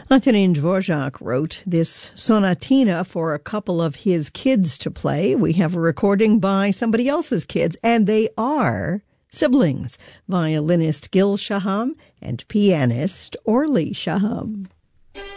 Antonin Dvorak wrote this sonatina for a couple of his kids to play. We have a recording by somebody else's kids, and they are siblings, violinist Gil Shaham and pianist Orly Shaham.